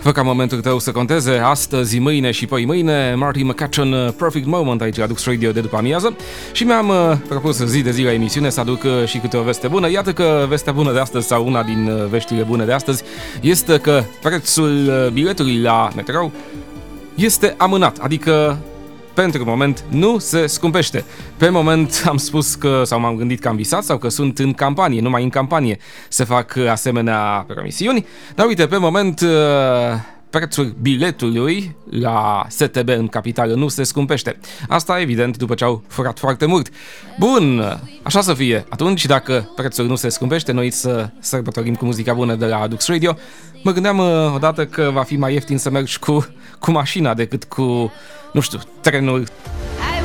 Fă ca momentul tău să conteze astăzi, mâine și poi mâine. Marty McCutcheon, Perfect Moment aici la Dux Radio de după amiază. Și mi-am propus zi de zi la emisiune să aduc și câte o veste bună. Iată că vestea bună de astăzi, sau una din veștile bune de astăzi, este că prețul biletului la metrou este amânat, adică pentru moment nu se scumpește. Pe moment am spus că, sau m-am gândit că am visat sau că sunt în campanie, numai în campanie se fac asemenea promisiuni, dar uite, pe moment prețul biletului la STB în capitală nu se scumpește. Asta evident după ce au furat foarte mult. Bun, așa să fie. Atunci, dacă prețul nu se scumpește, noi să sărbătorim cu muzica bună de la Dux Radio. Mă gândeam odată că va fi mai ieftin să mergi cu mașina decât cu, nu știu, trenul